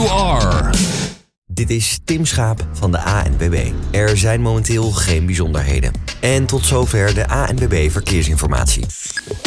you are. Dit is Tim Schaap van de ANWB. Er zijn momenteel geen bijzonderheden. En tot zover de ANWB Verkeersinformatie.